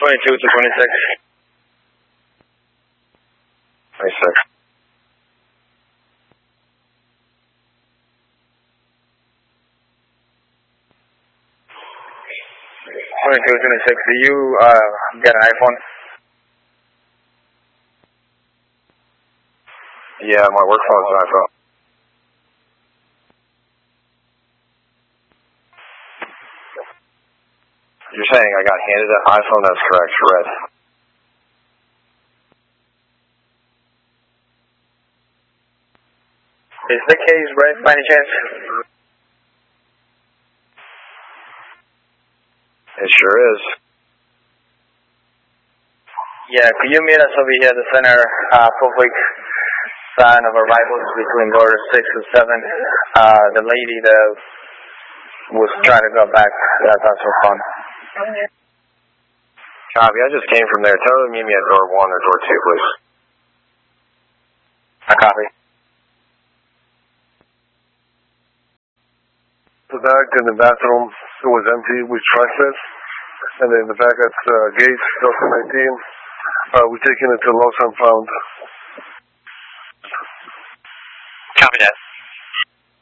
22 to 26. 26. Do you get an iPhone? Yeah, my work phone is an iPhone. You're saying I got handed an iPhone? That's correct, red. Is the case red by any chance? It sure is. Yeah, could you meet us over here at the center, public sign of arrivals between doors 6 and 7. The lady that was trying to go back, that's also fun. Copy, I just came from there. Tell her to meet me at door 1 or door 2, please. I copy. The back in the bathroom, it was empty. We trashed it. And then the back at the gate, Delta 19, we're taking it to Lost and Found. Copy that.